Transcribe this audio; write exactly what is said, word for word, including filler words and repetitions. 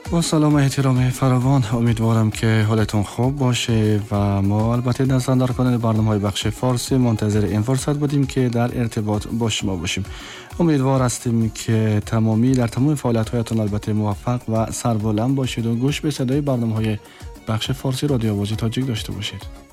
با سلام و احترام فراوان، امیدوارم که حالتون خوب باشه و ما البته در صندوق کانال برنامه‌های بخش فارسی منتظر این فرصت بودیم که در ارتباط با شما باشیم. امیدوار هستیم که تمامی در تمام فعالیت‌هایتون البته موفق و سربلند باشید و گوش به صدای برنامه‌های بخش فارسی رادیو آواز تاجیک داشته باشید.